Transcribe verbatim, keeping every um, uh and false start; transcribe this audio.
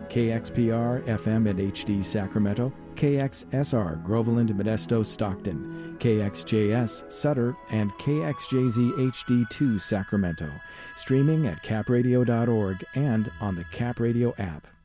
K X P R F M at H D Sacramento, K X S R Groveland, Modesto, Stockton, K X J S Sutter, and K X J Z H D two Sacramento. Streaming at cap radio dot org and on the Cap Radio app.